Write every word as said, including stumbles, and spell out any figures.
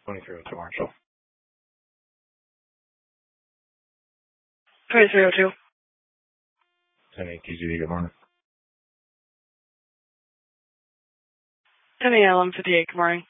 twenty-three oh two Marshall. twenty-three oh two. ten eight T G D, good morning. ten A L M fifty-eight, good morning.